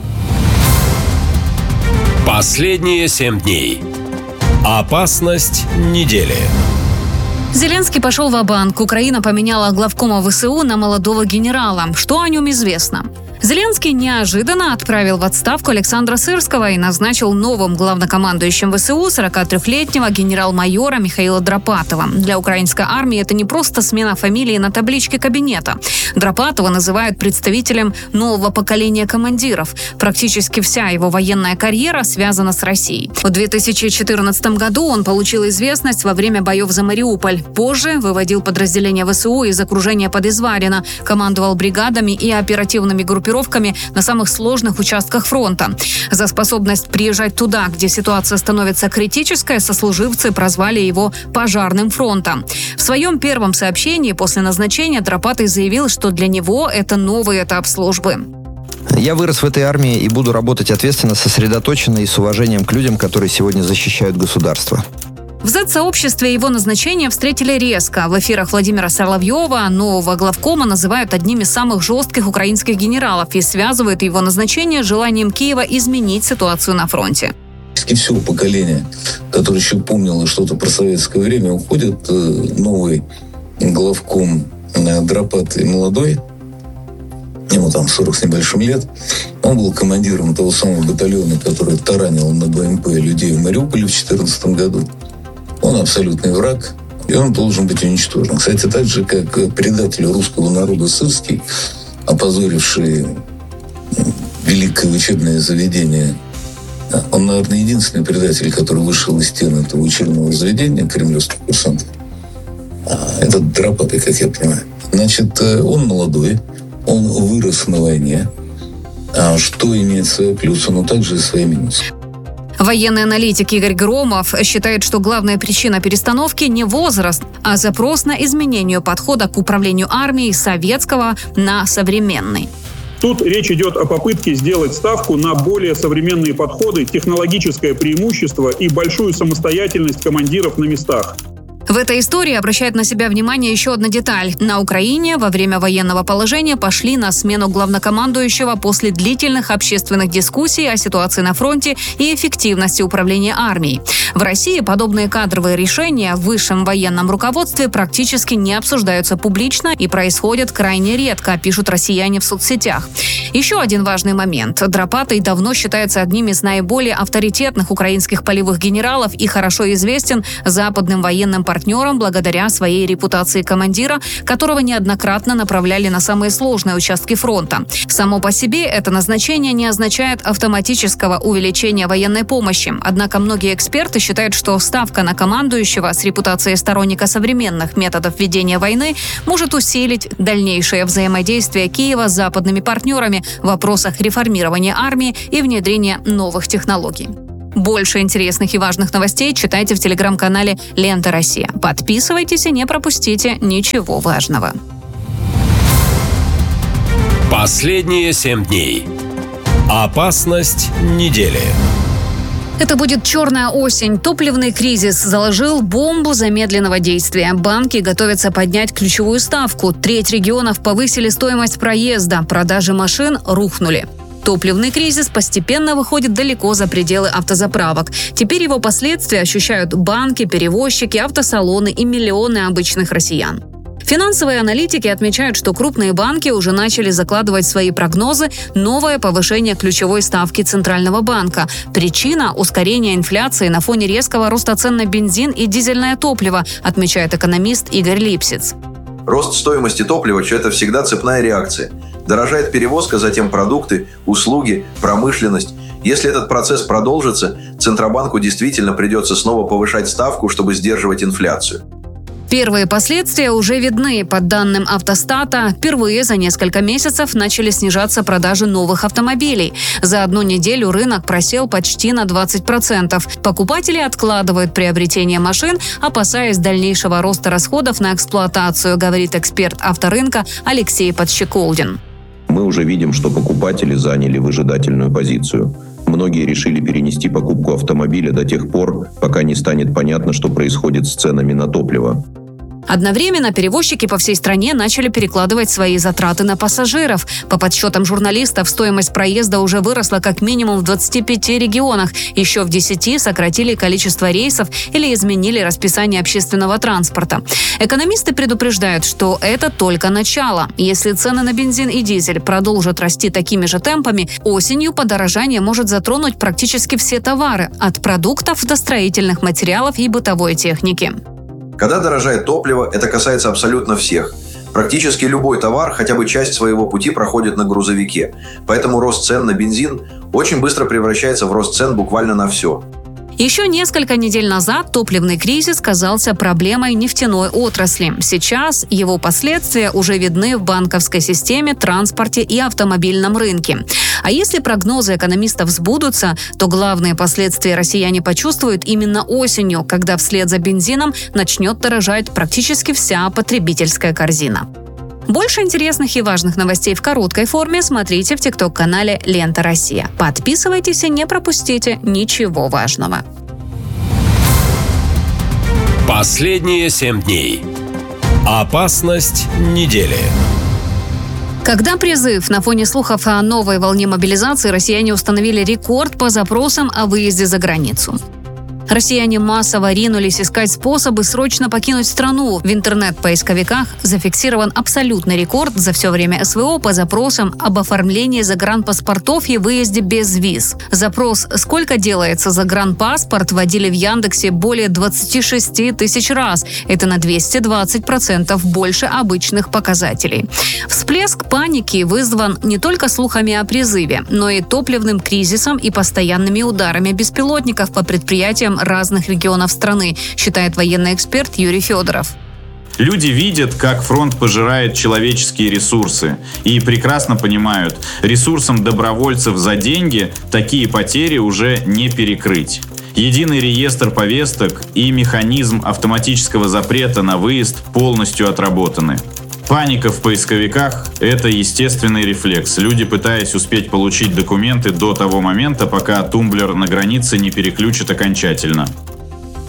Последние семь дней. Опасность недели. Зеленский пошел ва-банк. Украина поменяла главкома ВСУ на молодого генерала. Что о нем известно? Зеленский неожиданно отправил в отставку Александра Сырского и назначил новым главнокомандующим ВСУ сорокатрёхлетнего генерал-майора Михаила Драпатова. Для украинской армии это не просто смена фамилии на табличке кабинета. Драпатова называют представителем нового поколения командиров. Практически вся его военная карьера связана с Россией. В две тысячи четырнадцатом году он получил известность во время боев за Мариуполь. Позже выводил подразделения ВСУ из окружения под Изварина, командовал бригадами и оперативными группировками на самых сложных участках фронта. За способность приезжать туда, где ситуация становится критической, сослуживцы прозвали его «пожарным фронтом». В своем первом сообщении после назначения Драпатый заявил, что для него это новый этап службы. Я вырос в этой армии и буду работать ответственно, сосредоточенно и с уважением к людям, которые сегодня защищают государство. В зет-сообществе его назначение встретили резко. В эфирах Владимира Соловьева нового главкома называют одним из самых жестких украинских генералов и связывают его назначение с желанием Киева изменить ситуацию на фронте. Все поколение, которое еще помнило что-то про советское время, уходит. Новый главком Драпатый молодой, ему там сорок с небольшим лет. Он был командиром того самого батальона, который таранил на БМП людей в Мариуполе в две тысячи четырнадцатом году. Он абсолютный враг, и он должен быть уничтожен. Кстати, так же, как предатель русского народа Сырский, опозоривший великое учебное заведение. Он, наверное, единственный предатель, который вышел из стен этого учебного заведения, кремлевских курсантов. Этот Драпатый, как я понимаю. Значит, он молодой, он вырос на войне, что имеет свои плюсы, но также и свои минусы. Военный аналитик Игорь Громов считает, что главная причина перестановки не возраст, а запрос на изменение подхода к управлению армией советского на современный. Тут речь идет о попытке сделать ставку на более современные подходы, технологическое преимущество и большую самостоятельность командиров на местах. В этой истории обращает на себя внимание еще одна деталь. На Украине во время военного положения пошли на смену главнокомандующего после длительных общественных дискуссий о ситуации на фронте и эффективности управления армией. В России подобные кадровые решения в высшем военном руководстве практически не обсуждаются публично и происходят крайне редко, пишут россияне в соцсетях. Еще один важный момент. Драпатый давно считается одним из наиболее авторитетных украинских полевых генералов и хорошо известен западным военным партнерам партнером благодаря своей репутации командира, которого неоднократно направляли на самые сложные участки фронта. Само по себе это назначение не означает автоматического увеличения военной помощи. Однако многие эксперты считают, что ставка на командующего с репутацией сторонника современных методов ведения войны может усилить дальнейшее взаимодействие Киева с западными партнерами в вопросах реформирования армии и внедрения новых технологий. Больше интересных и важных новостей читайте в телеграм-канале «Лента Россия». Подписывайтесь и не пропустите ничего важного. Последние семь дней. Опасность недели. Это будет черная осень. Топливный кризис заложил бомбу замедленного действия. Банки готовятся поднять ключевую ставку. Треть регионов повысили стоимость проезда. Продажи машин рухнули. Топливный кризис постепенно выходит далеко за пределы автозаправок. Теперь его последствия ощущают банки, перевозчики, автосалоны и миллионы обычных россиян. Финансовые аналитики отмечают, что крупные банки уже начали закладывать в свои прогнозы новое повышение ключевой ставки Центрального банка. Причина – ускорение инфляции на фоне резкого роста цен на бензин и дизельное топливо, отмечает экономист Игорь Липсиц. Рост стоимости топлива – это всегда цепная реакция. Дорожает перевозка, затем продукты, услуги, промышленность. Если этот процесс продолжится, Центробанку действительно придется снова повышать ставку, чтобы сдерживать инфляцию. Первые последствия уже видны. По данным Автостата, впервые за несколько месяцев начали снижаться продажи новых автомобилей. За одну неделю рынок просел почти на двадцать процентов. Покупатели откладывают приобретение машин, опасаясь дальнейшего роста расходов на эксплуатацию, говорит эксперт авторынка Алексей Подщеколдин. Мы уже видим, что покупатели заняли выжидательную позицию. Многие решили перенести покупку автомобиля до тех пор, пока не станет понятно, что происходит с ценами на топливо. Одновременно перевозчики по всей стране начали перекладывать свои затраты на пассажиров. По подсчетам журналистов, стоимость проезда уже выросла как минимум в двадцати пяти регионах. Еще в десяти сократили количество рейсов или изменили расписание общественного транспорта. Экономисты предупреждают, что это только начало. Если цены на бензин и дизель продолжат расти такими же темпами, осенью подорожание может затронуть практически все товары, от продуктов до строительных материалов и бытовой техники. Когда дорожает топливо, это касается абсолютно всех. Практически любой товар хотя бы часть своего пути проходит на грузовике. Поэтому рост цен на бензин очень быстро превращается в рост цен буквально на все. Еще несколько недель назад топливный кризис казался проблемой нефтяной отрасли. Сейчас его последствия уже видны в банковской системе, транспорте и автомобильном рынке. А если прогнозы экономистов сбудутся, то главные последствия россияне почувствуют именно осенью, когда вслед за бензином начнет дорожать практически вся потребительская корзина. Больше интересных и важных новостей в короткой форме смотрите в тикток-канале «Лента Россия». Подписывайтесь и не пропустите ничего важного. Последние семь дней. Опасность недели. Когда призыв на фоне слухов о новой волне мобилизации, россияне установили рекорд по запросам о выезде за границу. Россияне массово ринулись искать способы срочно покинуть страну. В интернет-поисковиках зафиксирован абсолютный рекорд за все время СВО по запросам об оформлении загранпаспортов и выезде без виз. Запрос «Сколько делается загранпаспорт?» вводили в Яндексе более двадцати шести тысяч раз. Это на двести двадцать процентов больше обычных показателей. Всплеск паники вызван не только слухами о призыве, но и топливным кризисом и постоянными ударами беспилотников по предприятиям разных регионов страны, считает военный эксперт Юрий Федоров. Люди видят, как фронт пожирает человеческие ресурсы и прекрасно понимают, ресурсам добровольцев за деньги такие потери уже не перекрыть. Единый реестр повесток и механизм автоматического запрета на выезд полностью отработаны. Паника в поисковиках – это естественный рефлекс. Люди, пытаясь успеть получить документы до того момента, пока тумблер на границе не переключит окончательно. В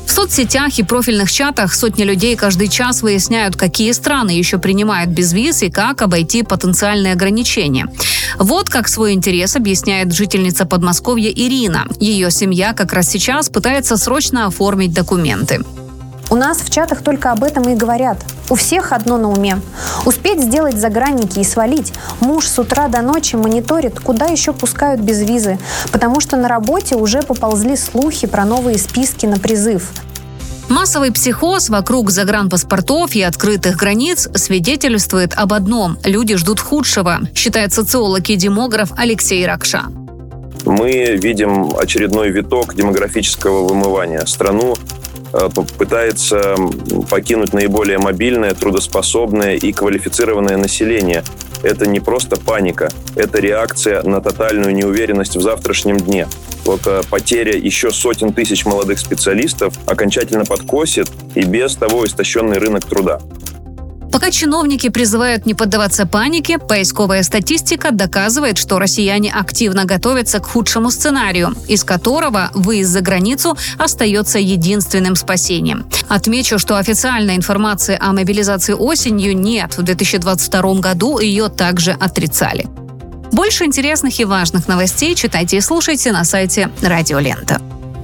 В соцсетях и профильных чатах сотни людей каждый час выясняют, какие страны еще принимают без виз и как обойти потенциальные ограничения. Вот как свой интерес объясняет жительница Подмосковья Ирина. Ее семья как раз сейчас пытается срочно оформить документы. У нас в чатах только об этом и говорят. У всех одно на уме. Успеть сделать загранники и свалить. Муж с утра до ночи мониторит, куда еще пускают без визы. Потому что на работе уже поползли слухи про новые списки на призыв. Массовый психоз вокруг загранпаспортов и открытых границ свидетельствует об одном – люди ждут худшего, считает социолог и демограф Алексей Ракша. Мы видим очередной виток демографического вымывания. Страну пытается покинуть наиболее мобильное, трудоспособное и квалифицированное население. Это не просто паника, это реакция на тотальную неуверенность в завтрашнем дне. Вот потеря еще сотен тысяч молодых специалистов окончательно подкосит и без того истощенный рынок труда. Пока чиновники призывают не поддаваться панике, поисковая статистика доказывает, что россияне активно готовятся к худшему сценарию, из которого выезд за границу остается единственным спасением. Отмечу, что официальной информации о мобилизации осенью нет. В две тысячи двадцать втором году ее также отрицали. Больше интересных и важных новостей читайте и слушайте на сайте Радио Лента.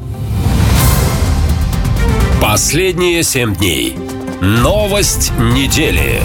Последние семь дней. Новость недели.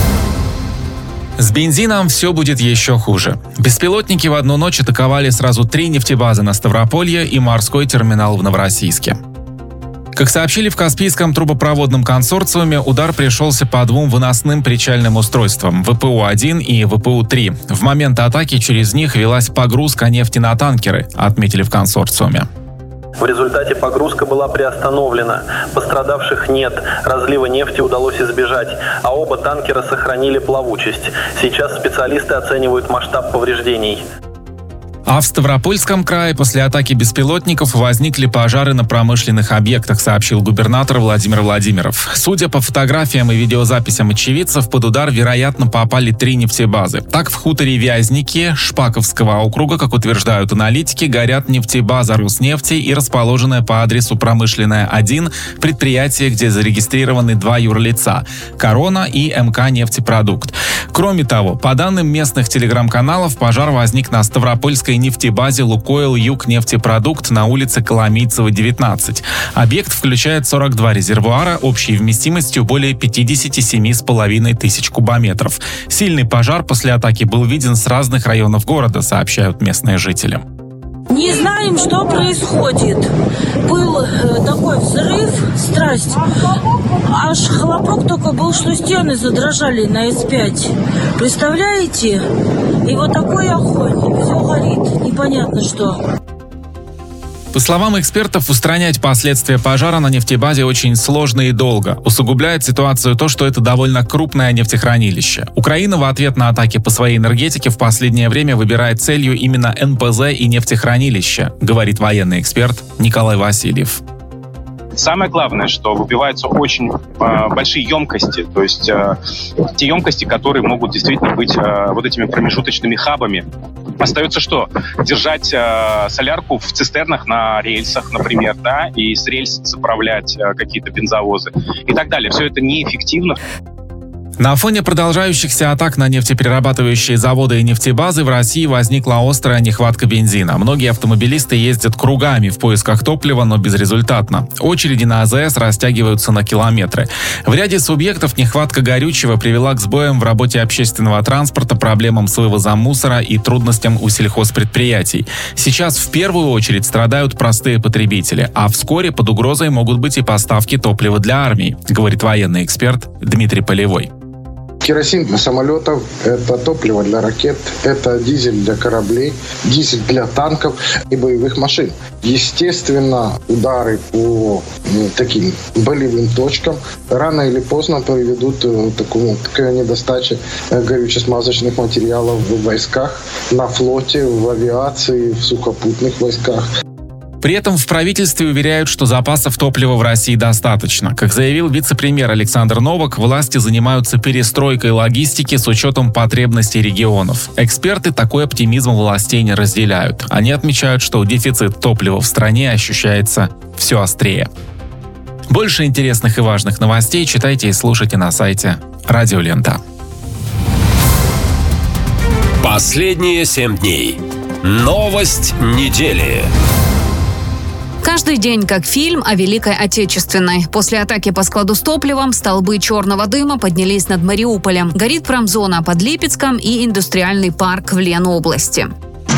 С бензином все будет еще хуже. Беспилотники в одну ночь атаковали сразу три нефтебазы на Ставрополье и морской терминал в Новороссийске. Как сообщили в Каспийском трубопроводном консорциуме, удар пришелся по двум выносным причальным устройствам – вэ пэ у один и вэ пэ у три. В момент атаки через них велась погрузка нефти на танкеры, отметили в консорциуме. В результате погрузка была приостановлена. Пострадавших нет. Разлива нефти удалось избежать, а оба танкера сохранили плавучесть. Сейчас специалисты оценивают масштаб повреждений. А в Ставропольском крае после атаки беспилотников возникли пожары на промышленных объектах, сообщил губернатор Владимир Владимиров. Судя по фотографиям и видеозаписям очевидцев, под удар, вероятно, попали три нефтебазы. Так, в хуторе Вязники Шпаковского округа, как утверждают аналитики, горят нефтебаза Роснефти и расположенная по адресу Промышленная один предприятие, где зарегистрированы два юрлица – Корона и эм ка Нефтепродукт. Кроме того, по данным местных телеграм-каналов, пожар возник на Ставропольской нефтебазе «Лукойл Юг-Нефтепродукт» на улице Коломийцева, девятнадцать. Объект включает сорок два резервуара общей вместимостью более пятьдесят семь с половиной тысяч кубометров. Сильный пожар после атаки был виден с разных районов города, сообщают местные жители. Не знаем, что происходит. Был э, такой взрыв, страсть. Аж хлопок только был, что стены задрожали на эс пять. Представляете? И вот такой огонь. Все горит. Непонятно что. По словам экспертов, устранять последствия пожара на нефтебазе очень сложно и долго. Усугубляет ситуацию то, что это довольно крупное нефтехранилище. Украина в ответ на атаки по своей энергетике в последнее время выбирает целью именно эн пэ зэ и нефтехранилища, говорит военный эксперт Николай Васильев. Самое главное, что выбиваются очень э, большие емкости, то есть э, те емкости, которые могут действительно быть э, вот этими промежуточными хабами. Остается что? Держать э, солярку в цистернах на рельсах, например, да, и с рельс заправлять э, какие-то бензовозы и так далее. Все это неэффективно. На фоне продолжающихся атак на нефтеперерабатывающие заводы и нефтебазы в России возникла острая нехватка бензина. Многие автомобилисты ездят кругами в поисках топлива, но безрезультатно. Очереди на а зэ эс растягиваются на километры. В ряде субъектов нехватка горючего привела к сбоям в работе общественного транспорта, проблемам с вывозом мусора и трудностям у сельхозпредприятий. Сейчас в первую очередь страдают простые потребители, а вскоре под угрозой могут быть и поставки топлива для армии, говорит военный эксперт Дмитрий Полевой. Керосин для самолетов, это топливо для ракет, это дизель для кораблей, дизель для танков и боевых машин. Естественно, удары по ну, таким болевым точкам рано или поздно приведут к такому, такой недостаче горюче-смазочных материалов в войсках, на флоте, в авиации, в сухопутных войсках. При этом в правительстве уверяют, что запасов топлива в России достаточно. Как заявил вице-премьер Александр Новак, власти занимаются перестройкой логистики с учетом потребностей регионов. Эксперты такой оптимизм властей не разделяют. Они отмечают, что дефицит топлива в стране ощущается все острее. Больше интересных и важных новостей читайте и слушайте на сайте Радио Лента. Последние семь дней. Новость недели. Каждый день как фильм о Великой Отечественной. После атаки по складу с топливом столбы черного дыма поднялись над Мариуполем. Горит промзона под Липецком и индустриальный парк в Ленобласти.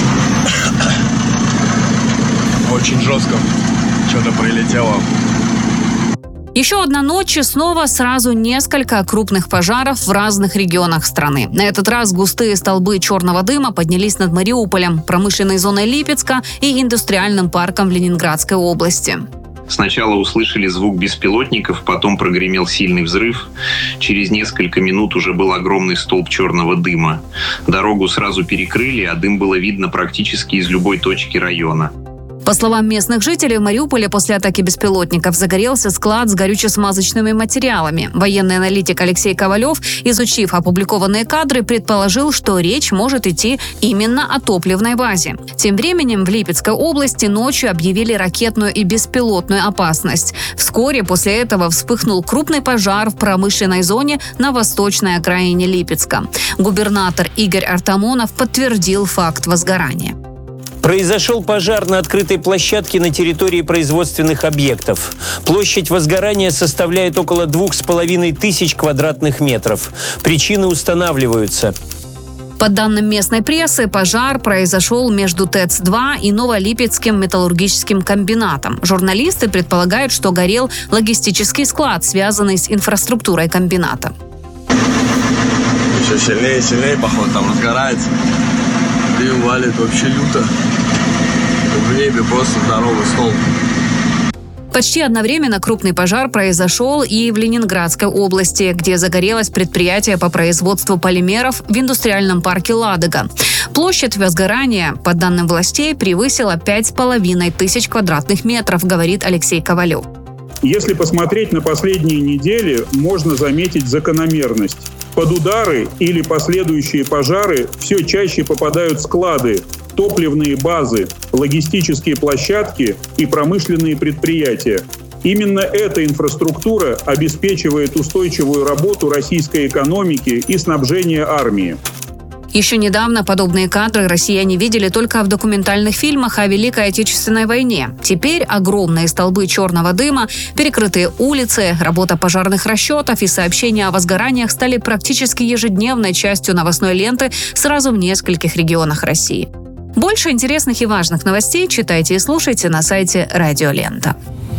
Очень жестко. Что-то прилетело. Еще одна ночь и снова сразу несколько крупных пожаров в разных регионах страны. На этот раз густые столбы черного дыма поднялись над Мариуполем, промышленной зоной Липецка и индустриальным парком в Ленинградской области. Сначала услышали звук беспилотников, потом прогремел сильный взрыв. Через несколько минут уже был огромный столб черного дыма. Дорогу сразу перекрыли, а дым было видно практически из любой точки района. По словам местных жителей, в Мариуполе после атаки беспилотников загорелся склад с горюче-смазочными материалами. Военный аналитик Алексей Ковалев, изучив опубликованные кадры, предположил, что речь может идти именно о топливной базе. Тем временем в Липецкой области ночью объявили ракетную и беспилотную опасность. Вскоре после этого вспыхнул крупный пожар в промышленной зоне на восточной окраине Липецка. Губернатор Игорь Артамонов подтвердил факт возгорания. Произошел пожар на открытой площадке на территории производственных объектов. Площадь возгорания составляет около двух с половиной тысяч квадратных метров. Причины устанавливаются. По данным местной прессы, пожар произошел между ТЭЦ два и Новолипецким металлургическим комбинатом. Журналисты предполагают, что горел логистический склад, связанный с инфраструктурой комбината. Все сильнее и сильнее, походу, там разгорается. Дым валит вообще люто. В небе просто здоровый столб. Почти одновременно крупный пожар произошел и в Ленинградской области, где загорелось предприятие по производству полимеров в индустриальном парке «Ладога». Площадь возгорания, по данным властей, превысила пять с половиной тысяч квадратных метров, говорит Алексей Ковалев. Если посмотреть на последние недели, можно заметить закономерность. Под удары или последующие пожары все чаще попадают склады, топливные базы, логистические площадки и промышленные предприятия. Именно эта инфраструктура обеспечивает устойчивую работу российской экономики и снабжение армии. Еще недавно подобные кадры россияне видели только в документальных фильмах о Великой Отечественной войне. Теперь огромные столбы черного дыма, перекрытые улицы, работа пожарных расчетов и сообщения о возгораниях стали практически ежедневной частью новостной ленты сразу в нескольких регионах России. Больше интересных и важных новостей читайте и слушайте на сайте Радио Лента.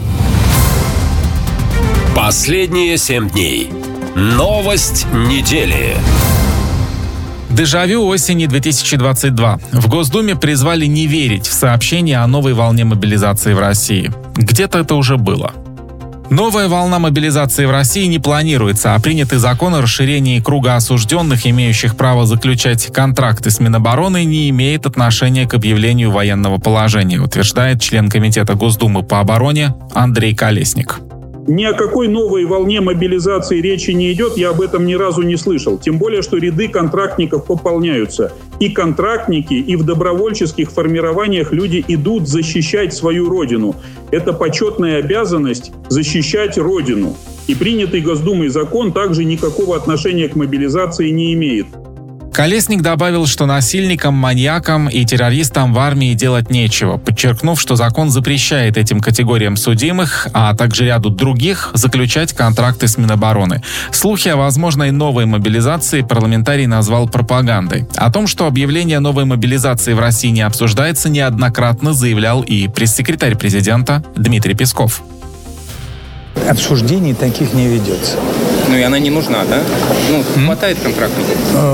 Последние семь дней. Новость недели. Дежавю осени две тысячи двадцать два. В Госдуме призвали не верить в сообщения о новой волне мобилизации в России. Где-то это уже было. Новая волна мобилизации в России не планируется, а принятый закон о расширении круга осужденных, имеющих право заключать контракты с Минобороны, не имеет отношения к объявлению военного положения, утверждает член Комитета Госдумы по обороне Андрей Колесник. Ни о какой новой волне мобилизации речи не идет, я об этом ни разу не слышал. Тем более, что ряды контрактников пополняются. И контрактники, и в добровольческих формированиях люди идут защищать свою родину. Это почетная обязанность защищать родину. И принятый Госдумой закон также никакого отношения к мобилизации не имеет. Колесник добавил, что насильникам, маньякам и террористам в армии делать нечего, подчеркнув, что закон запрещает этим категориям судимых, а также ряду других, заключать контракты с Минобороны. Слухи о возможной новой мобилизации парламентарий назвал пропагандой. О том, что объявление новой мобилизации в России не обсуждается, неоднократно заявлял и пресс-секретарь президента Дмитрий Песков. Обсуждений таких не ведется. Ну и она не нужна, да? Ну, хватает контрактников?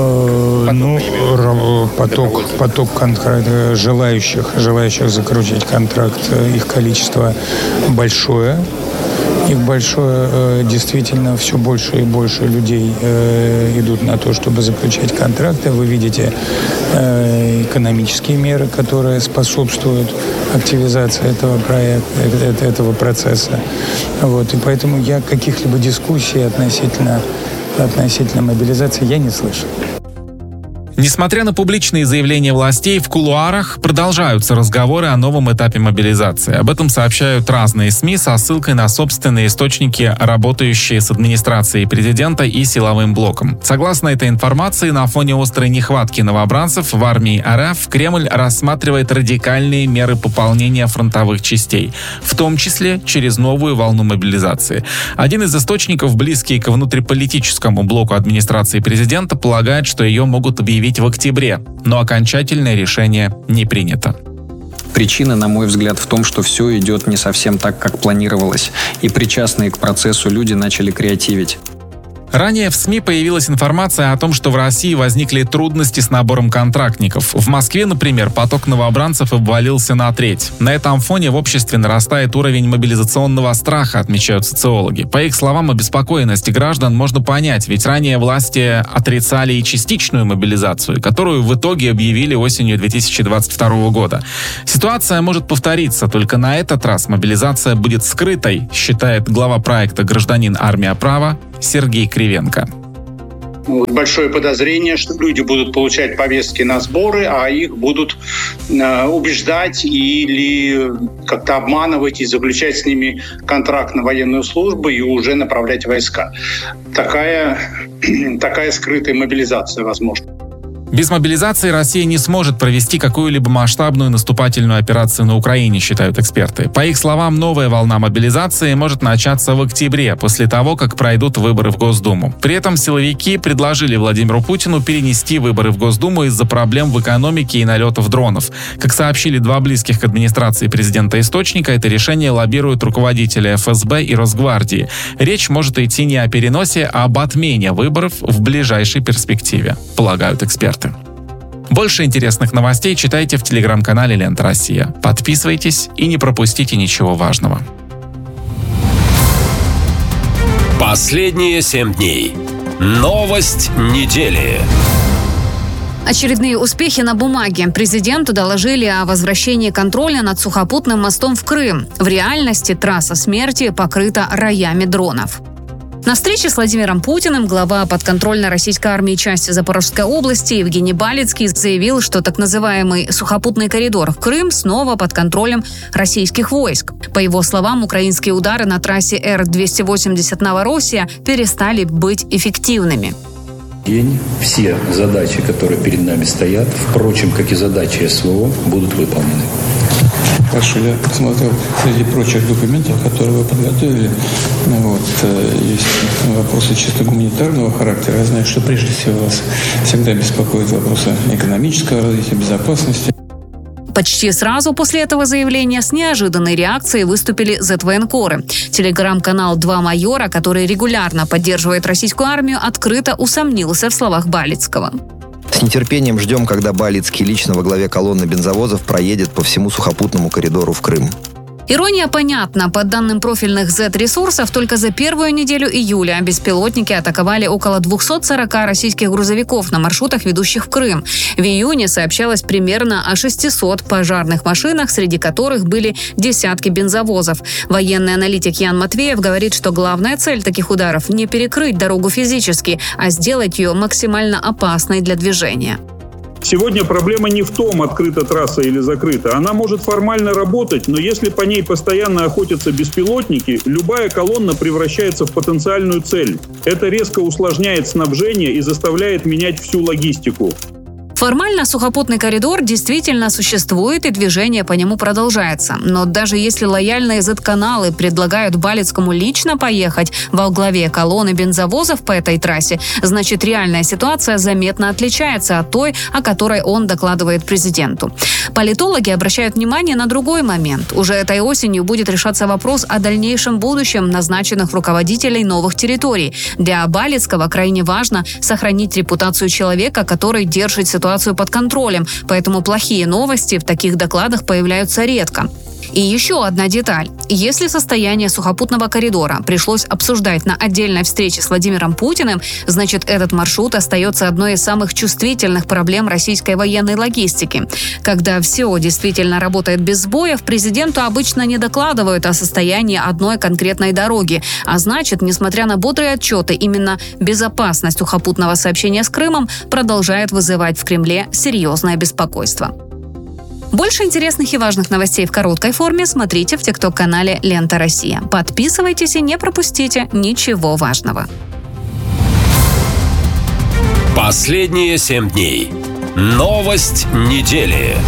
Ну, поток, поток контракт, желающих, желающих заключить контракт, их количество большое. Их большое, действительно, все больше и больше людей идут на то, чтобы заключать контракты. Вы видите экономические меры, которые способствуют активизации этого проекта, этого процесса. Вот. И поэтому я каких-либо дискуссий относительно, относительно мобилизации я не слышал. Несмотря на публичные заявления властей, в кулуарах продолжаются разговоры о новом этапе мобилизации. Об этом сообщают разные СМИ со ссылкой на собственные источники, работающие с администрацией президента и силовым блоком. Согласно этой информации, на фоне острой нехватки новобранцев в армии РФ Кремль рассматривает радикальные меры пополнения фронтовых частей, в том числе через новую волну мобилизации. Один из источников, близкий к внутриполитическому блоку администрации президента, полагает, что ее могут объявить в октябре, но окончательное решение не принято. Причина, на мой взгляд, в том, что все идет не совсем так, как планировалось, и причастные к процессу люди начали креативить. Ранее в СМИ появилась информация о том, что в России возникли трудности с набором контрактников. В Москве, например, поток новобранцев обвалился на треть. На этом фоне в обществе нарастает уровень мобилизационного страха, отмечают социологи. По их словам, обеспокоенность граждан можно понять, ведь ранее власти отрицали и частичную мобилизацию, которую в итоге объявили осенью две тысячи двадцать второго года. Ситуация может повториться, только на этот раз мобилизация будет скрытой, считает глава проекта «Гражданин. Армия. Право» Сергей Кривенко. Большое подозрение, что люди будут получать повестки на сборы, а их будут э, убеждать или как-то обманывать и заключать с ними контракт на военную службу и уже направлять войска. Такая, такая скрытая мобилизация возможна. Без мобилизации Россия не сможет провести какую-либо масштабную наступательную операцию на Украине, считают эксперты. По их словам, новая волна мобилизации может начаться в октябре, после того, как пройдут выборы в Госдуму. При этом силовики предложили Владимиру Путину перенести выборы в Госдуму из-за проблем в экономике и налетов дронов. Как сообщили два близких к администрации президента источника, это решение лоббируют руководители эф эс бэ и Росгвардии. Речь может идти не о переносе, а об отмене выборов в ближайшей перспективе, полагают эксперты. Больше интересных новостей читайте в телеграм-канале «Лента Россия». Подписывайтесь и не пропустите ничего важного. Последние семь дней. Новость недели. Очередные успехи на бумаге. Президенту доложили о возвращении контроля над сухопутным мостом в Крым. В реальности трасса смерти покрыта роями дронов. На встрече с Владимиром Путиным глава подконтрольной российской армии части Запорожской области Евгений Балицкий заявил, что так называемый сухопутный коридор в Крым снова под контролем российских войск. По его словам, украинские удары на трассе эр двести восемьдесят Новороссия перестали быть эффективными. День все задачи, которые перед нами стоят, впрочем, как и задачи эс вэ о, будут выполнены. Хорошо, я посмотрел среди прочих документов, которые вы подготовили. Вот, есть вопросы чисто гуманитарного характера. Я знаю, что прежде всего вас всегда беспокоят вопросы экономического развития, безопасности. Почти сразу после этого заявления с неожиданной реакцией выступили зет-военкоры. Телеграм-канал «Два майора», который регулярно поддерживает российскую армию, открыто усомнился в словах Балицкого. С нетерпением ждем, когда Балицкий лично во главе колонны бензовозов проедет по всему сухопутному коридору в Крым. Ирония понятна. По данным профильных зет-ресурсов, только за первую неделю июля беспилотники атаковали около двухсот сорока российских грузовиков на маршрутах, ведущих в Крым. В июне сообщалось примерно о шестисот пожарных машинах, среди которых были десятки бензовозов. Военный аналитик Ян Матвеев говорит, что главная цель таких ударов – не перекрыть дорогу физически, а сделать ее максимально опасной для движения. Сегодня проблема не в том, открыта трасса или закрыта. Она может формально работать, но если по ней постоянно охотятся беспилотники, любая колонна превращается в потенциальную цель. Это резко усложняет снабжение и заставляет менять всю логистику. Формально сухопутный коридор действительно существует, и движение по нему продолжается. Но даже если лояльные зет-каналы предлагают Балицкому лично поехать во главе колонны бензовозов по этой трассе, значит, реальная ситуация заметно отличается от той, о которой он докладывает президенту. Политологи обращают внимание на другой момент. Уже этой осенью будет решаться вопрос о дальнейшем будущем назначенных руководителей новых территорий. Для Балицкого крайне важно сохранить репутацию человека, который держит ситуацию под контролем, поэтому плохие новости в таких докладах появляются редко. И еще одна деталь. Если состояние сухопутного коридора пришлось обсуждать на отдельной встрече с Владимиром Путиным, значит, этот маршрут остается одной из самых чувствительных проблем российской военной логистики. Когда все действительно работает без сбоев, президенту обычно не докладывают о состоянии одной конкретной дороги. А значит, несмотря на бодрые отчеты, именно безопасность сухопутного сообщения с Крымом продолжает вызывать в Кремле серьезное беспокойство. Больше интересных и важных новостей в короткой форме смотрите в тикток-канале «Лента Россия». Подписывайтесь и не пропустите ничего важного. Последние семь дней. Новость недели.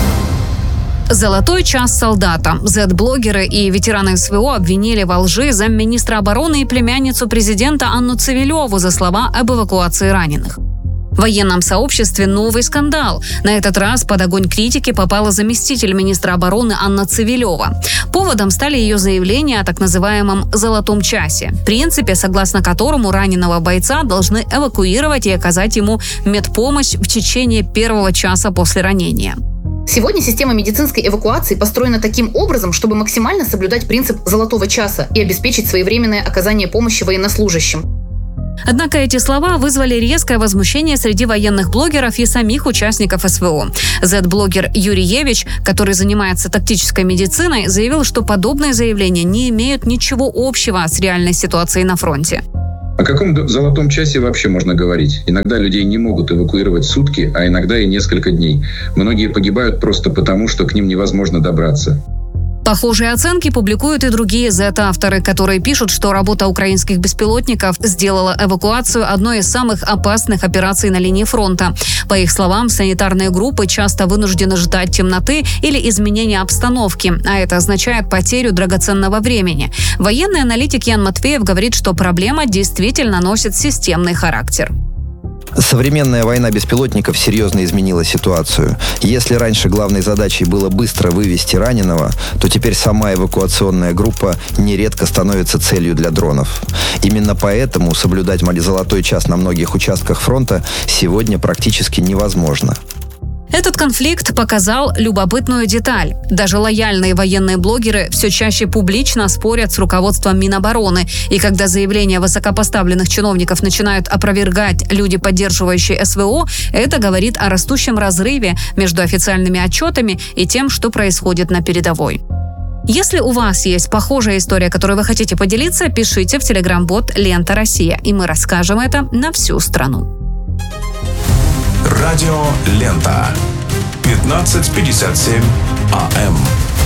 Золотой час солдата. Зет-блогеры и ветераны СВО обвинили во лжи замминистра обороны и племянницу президента Анну Цивилеву за слова об эвакуации раненых. В военном сообществе новый скандал. На этот раз под огонь критики попала заместитель министра обороны Анна Цивилева. Поводом стали ее заявления о так называемом «золотом часе», принципе, согласно которому раненого бойца должны эвакуировать и оказать ему медпомощь в течение первого часа после ранения. Сегодня система медицинской эвакуации построена таким образом, чтобы максимально соблюдать принцип «золотого часа» и обеспечить своевременное оказание помощи военнослужащим. Однако эти слова вызвали резкое возмущение среди военных блогеров и самих участников СВО. Зет-блогер Юрьевич, который занимается тактической медициной, заявил, что подобные заявления не имеют ничего общего с реальной ситуацией на фронте. О каком золотом часе вообще можно говорить? Иногда людей не могут эвакуировать сутки, а иногда и несколько дней. Многие погибают просто потому, что к ним невозможно добраться. Похожие оценки публикуют и другие зет-авторы, которые пишут, что работа украинских беспилотников сделала эвакуацию одной из самых опасных операций на линии фронта. По их словам, санитарные группы часто вынуждены ждать темноты или изменения обстановки, а это означает потерю драгоценного времени. Военный аналитик Ян Матвеев говорит, что проблема действительно носит системный характер. Современная война беспилотников серьезно изменила ситуацию. Если раньше главной задачей было быстро вывести раненого, то теперь сама эвакуационная группа нередко становится целью для дронов. Именно поэтому соблюдать золотой час на многих участках фронта сегодня практически невозможно. Этот конфликт показал любопытную деталь. Даже лояльные военные блогеры все чаще публично спорят с руководством Минобороны. И когда заявления высокопоставленных чиновников начинают опровергать люди, поддерживающие СВО, это говорит о растущем разрыве между официальными отчетами и тем, что происходит на передовой. Если у вас есть похожая история, которой вы хотите поделиться, пишите в телеграм-бот «Лента Россия», и мы расскажем это на всю страну. Радио «Лента». пятнадцать пятьдесят семь АМ.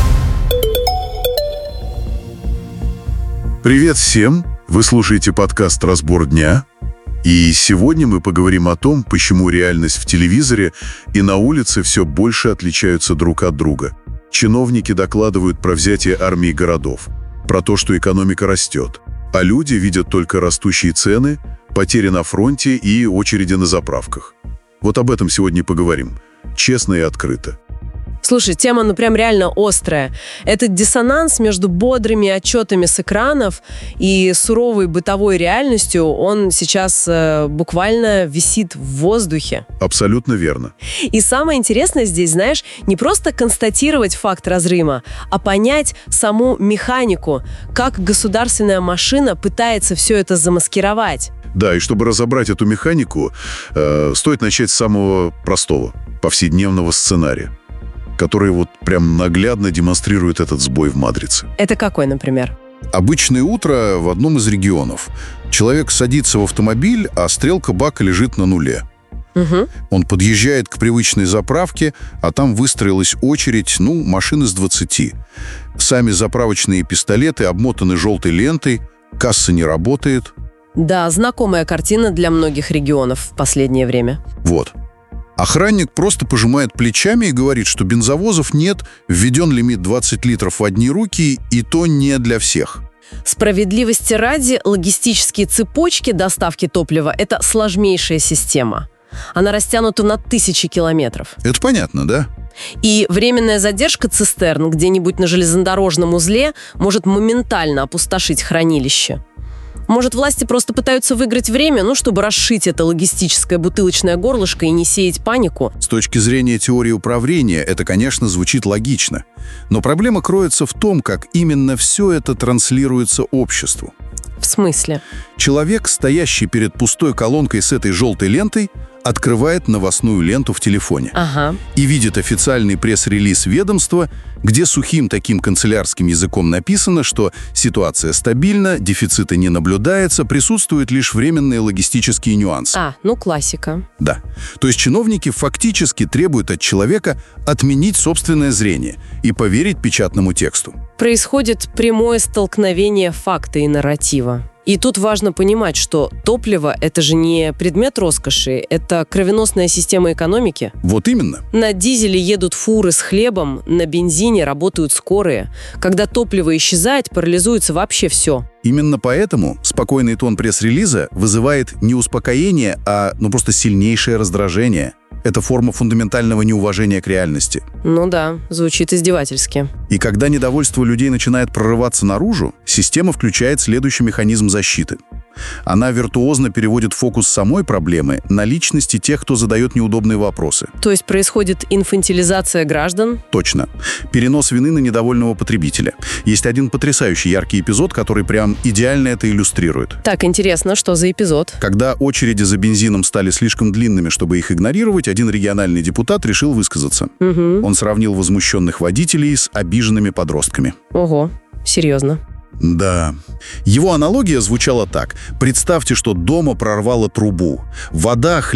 Привет всем! Вы слушаете подкаст «Разбор дня». И сегодня мы поговорим о том, почему реальность в телевизоре и на улице все больше отличаются друг от друга. Чиновники докладывают про взятие армии городов, про то, что экономика растет, а люди видят только растущие цены, потери на фронте и очереди на заправках. Вот об этом сегодня поговорим. Честно и открыто. Слушай, тема ну прям реально острая. Этот диссонанс между бодрыми отчетами с экранов и суровой бытовой реальностью, он сейчас э, буквально висит в воздухе. Абсолютно верно. И самое интересное здесь, знаешь, не просто констатировать факт разрыва, а понять саму механику, как государственная машина пытается все это замаскировать. Да, и чтобы разобрать эту механику, э, стоит начать с самого простого, повседневного сценария, который вот прям наглядно демонстрирует этот сбой в матрице. Это какой, например? Обычное утро в одном из регионов. Человек садится в автомобиль, а стрелка бака лежит на нуле. Угу. Он подъезжает к привычной заправке, а там выстроилась очередь, ну, машин из двадцати. Сами заправочные пистолеты обмотаны желтой лентой, касса не работает. Да, знакомая картина для многих регионов в последнее время. Вот. Охранник просто пожимает плечами и говорит, что бензовозов нет, введен лимит двадцать литров в одни руки, и то не для всех. Справедливости ради, логистические цепочки доставки топлива – это сложнейшая система. Она растянута на тысячи километров. Это понятно, да? И временная задержка цистерн где-нибудь на железнодорожном узле может моментально опустошить хранилище. Может, власти просто пытаются выиграть время, ну, чтобы расшить это логистическое бутылочное горлышко и не сеять панику? С точки зрения теории управления это, конечно, звучит логично. Но проблема кроется в том, как именно все это транслируется обществу. В смысле? Человек, стоящий перед пустой колонкой с этой желтой лентой, открывает новостную ленту в телефоне ага. и видит официальный пресс-релиз ведомства, где сухим таким канцелярским языком написано, что ситуация стабильна, дефицита не наблюдается, присутствуют лишь временные логистические нюансы. А, ну классика. Да. То есть чиновники фактически требуют от человека отменить собственное зрение и поверить печатному тексту. Происходит прямое столкновение факта и нарратива. И тут важно понимать, что топливо – это же не предмет роскоши, это кровеносная система экономики. Вот именно. На дизеле едут фуры с хлебом, на бензине работают скорые. Когда топливо исчезает, парализуется вообще все. Именно поэтому спокойный тон пресс-релиза вызывает не успокоение, а ну, просто сильнейшее раздражение. Это форма фундаментального неуважения к реальности. Ну да, звучит издевательски. И когда недовольство людей начинает прорываться наружу, система включает следующий механизм защиты. Она виртуозно переводит фокус самой проблемы на личности тех, кто задает неудобные вопросы. То есть происходит инфантилизация граждан? Точно. Перенос вины на недовольного потребителя. Есть один потрясающий яркий эпизод, который прям идеально это иллюстрирует. Так, интересно, что за эпизод? Когда очереди за бензином стали слишком длинными, чтобы их игнорировать, один региональный депутат решил высказаться. Угу. Он сравнил возмущенных водителей с обиженными подростками. Ого, серьезно? Да. Его аналогия звучала так. Представьте, что дома прорвало трубу. Вода, хлеб,